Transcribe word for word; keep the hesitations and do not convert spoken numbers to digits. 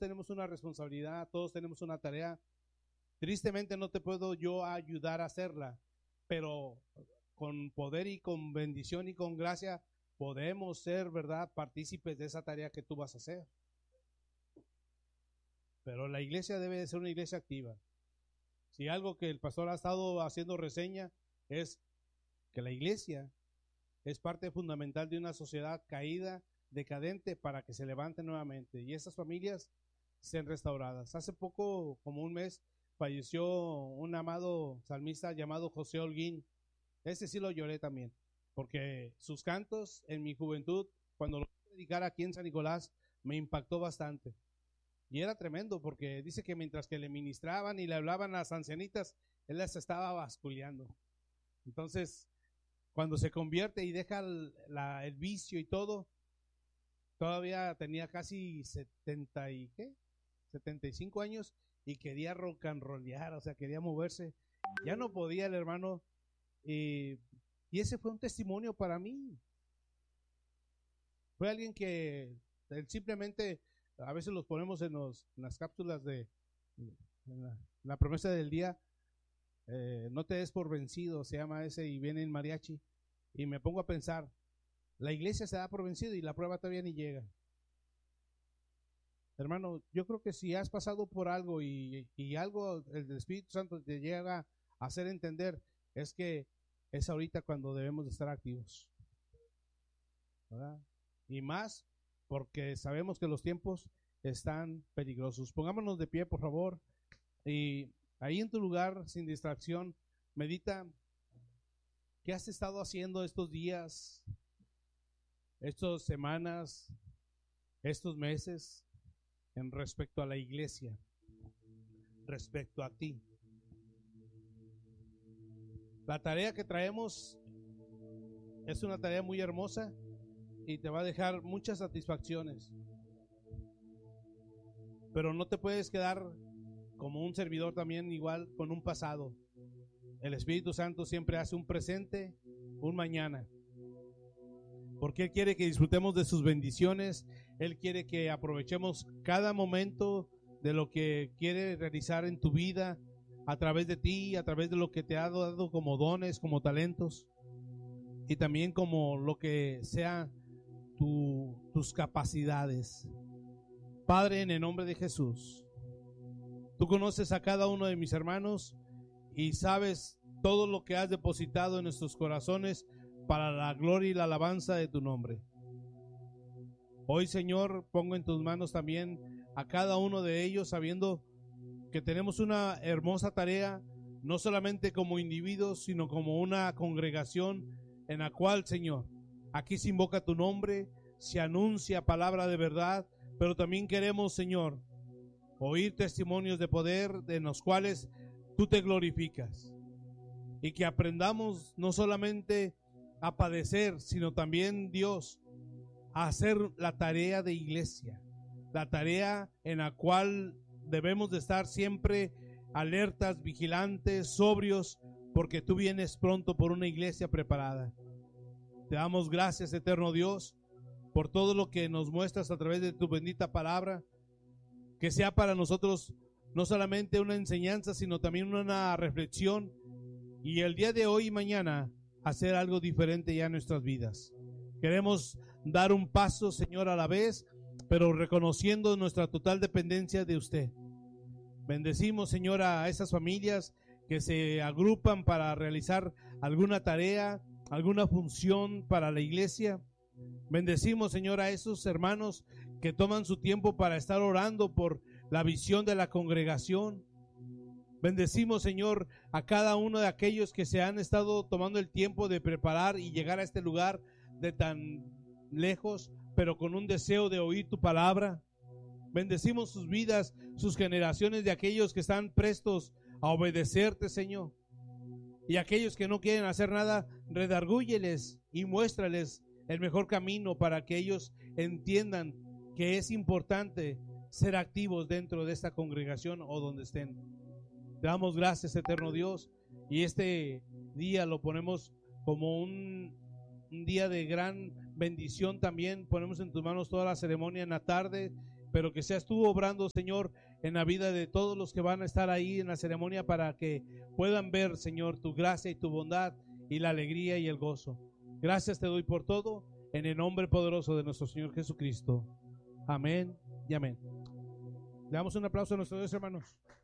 tenemos una responsabilidad, todos tenemos una tarea. Tristemente no te puedo yo ayudar a hacerla, pero con poder y con bendición y con gracia podemos ser, ¿verdad?, partícipes de esa tarea que tú vas a hacer. Pero la iglesia debe de ser una iglesia activa. Si algo que el pastor ha estado haciendo reseña es que la iglesia es parte fundamental de una sociedad caída, decadente, para que se levante nuevamente y esas familias sean restauradas. Hace poco, como un mes, falleció un amado salmista llamado José Holguín. Ese sí lo lloré también, porque sus cantos en mi juventud, cuando lo predicara aquí en San Nicolás, me impactó bastante. Y era tremendo, porque dice que mientras que le ministraban y le hablaban a las ancianitas, él las estaba basculeando. Entonces, cuando se convierte y deja el, la, el vicio y todo, todavía tenía casi setenta y ¿qué? setenta y cinco años y quería rock and rollear, o sea, quería moverse. Ya no podía el hermano. Eh, y ese fue un testimonio para mí. Fue alguien que él simplemente, a veces los ponemos en, los, en las cápsulas de en la, en la promesa del día, eh, no te des por vencido, se llama ese, y viene en mariachi, y me pongo a pensar, la iglesia se da por vencido y la prueba todavía ni llega. Hermano, yo creo que si has pasado por algo y, y algo el Espíritu Santo te llega a hacer entender, es que es ahorita cuando debemos de estar activos, ¿verdad? Y más porque sabemos que los tiempos están peligrosos. Pongámonos de pie, por favor, y ahí en tu lugar, sin distracción, medita qué has estado haciendo estos días, estas semanas, estos meses, en respecto a la iglesia, respecto a ti. La tarea que traemos es una tarea muy hermosa y te va a dejar muchas satisfacciones. Pero no te puedes quedar como un servidor también igual con un pasado. El Espíritu Santo siempre hace un presente, un mañana. Porque Él quiere que disfrutemos de sus bendiciones. Él quiere que aprovechemos cada momento de lo que quiere realizar en tu vida, a través de ti, a través de lo que te ha dado como dones, como talentos, y también como lo que sea tu, tus capacidades. Padre, en el nombre de Jesús, tú conoces a cada uno de mis hermanos y sabes todo lo que has depositado en nuestros corazones para la gloria y la alabanza de tu nombre. Hoy, Señor, pongo en tus manos también a cada uno de ellos, sabiendo que tenemos una hermosa tarea, no solamente como individuos, sino como una congregación en la cual, Señor, aquí se invoca tu nombre, se anuncia palabra de verdad, pero también queremos, Señor, oír testimonios de poder en los cuales tú te glorificas, y que aprendamos no solamente a padecer, sino también, Dios, a hacer la tarea de iglesia, la tarea en la cual debemos de estar siempre alertas, vigilantes, sobrios, porque tú vienes pronto por una iglesia preparada. Te damos gracias, eterno Dios, por todo lo que nos muestras a través de tu bendita palabra, que sea para nosotros no solamente una enseñanza, sino también una reflexión, y el día de hoy y mañana hacer algo diferente ya en nuestras vidas. Queremos dar un paso, Señor, a la vez, pero reconociendo nuestra total dependencia de usted. Bendecimos, Señor, a esas familias que se agrupan para realizar alguna tarea, alguna función para la iglesia. Bendecimos, Señor, a esos hermanos que toman su tiempo para estar orando por la visión de la congregación. Bendecimos, Señor, a cada uno de aquellos que se han estado tomando el tiempo de preparar y llegar a este lugar de tan lejos, pero con un deseo de oír tu palabra. Bendecimos sus vidas, sus generaciones de aquellos que están prestos a obedecerte, Señor. Y aquellos que no quieren hacer nada, redargúyeles y muéstrales el mejor camino para que ellos entiendan que es importante ser activos dentro de esta congregación o donde estén. Te damos gracias, eterno Dios, y este día lo ponemos como un, un día de gran bendición también. Ponemos en tus manos toda la ceremonia en la tarde, pero que seas tú obrando, Señor, en la vida de todos los que van a estar ahí en la ceremonia, para que puedan ver, Señor, tu gracia y tu bondad y la alegría y el gozo. Gracias te doy por todo, en el nombre poderoso de nuestro Señor Jesucristo. Amén y amén. Le damos un aplauso a nuestros dos hermanos.